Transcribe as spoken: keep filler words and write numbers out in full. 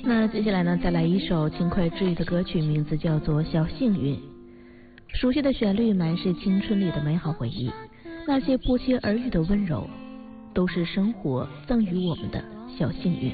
那接下来呢，再来一首轻快治愈的歌曲，名字叫做《小幸运》。熟悉的旋律满是青春里的美好回忆，那些不期而遇的温柔，都是生活赠予我们的小幸运。